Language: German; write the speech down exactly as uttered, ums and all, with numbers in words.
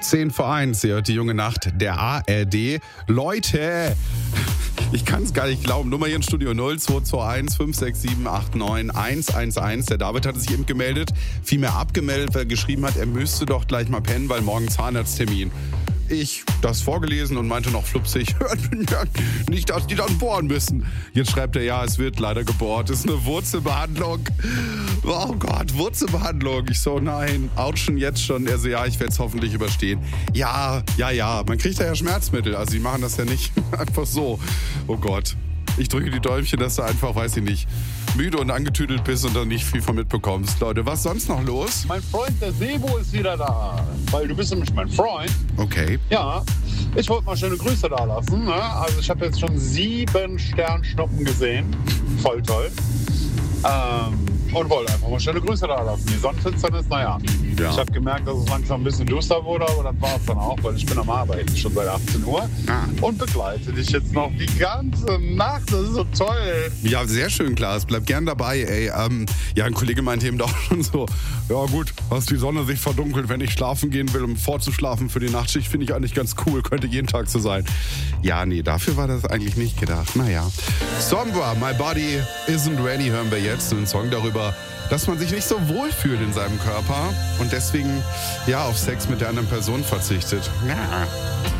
zehn vor eins, ihr hört die junge Nacht der A R D. Leute, ich kann es gar nicht glauben. Nummer hier im Studio null zwei zwei eins fünf sechs sieben acht neun eins eins eins. Der David hatte sich eben gemeldet, vielmehr abgemeldet, weil er geschrieben hat, er müsste doch gleich mal pennen, weil morgen Zahnarzttermin. Ich das vorgelesen und meinte noch flupsig, nicht, dass die dann bohren müssen. Jetzt schreibt er, ja, es wird leider gebohrt. Das ist eine Wurzelbehandlung. Oh Gott, Wurzelbehandlung. Ich so, nein, ouchen jetzt schon. Er so, ja, ich werde es hoffentlich überstehen. Ja, ja, ja, man kriegt da ja Schmerzmittel. Also die machen das ja nicht einfach so. Oh Gott. Ich drücke die Däumchen, dass du einfach, weiß ich nicht, müde und angetüdelt bist und dann nicht viel von mitbekommst. Leute, was sonst noch los? Mein Freund, der Sebo, ist wieder da. Weil du bist nämlich mein Freund. Okay. Ja, ich wollte mal schöne Grüße da lassen. Ne? Also ich habe jetzt schon sieben Sternschnuppen gesehen. Voll toll. Ähm, und wollte einfach mal schöne Grüße da lassen. Die Sonnenfinsternis, naja. Ja. Ich habe gemerkt, dass es langsam ein bisschen duster wurde, aber das war es dann auch, weil ich bin am Arbeiten schon seit achtzehn Uhr Ah. und begleite dich jetzt noch die ganze Nacht. Das ist so toll. Ja, sehr schön, Klaas. Bleib gern dabei, ey. Ähm, ja, ein Kollege meinte eben doch schon so, ja gut, was die Sonne sich verdunkelt, wenn ich schlafen gehen will, um vorzuschlafen für die Nachtschicht, finde ich eigentlich ganz cool. Könnte jeden Tag so sein. Ja, nee, dafür war das eigentlich nicht gedacht. Naja. Sombra, My Body Isn't Ready, hören wir jetzt. Einen Song darüber, dass man sich nicht so wohl fühlt in seinem Körper und deswegen ja auf Sex mit der anderen Person verzichtet. Ja.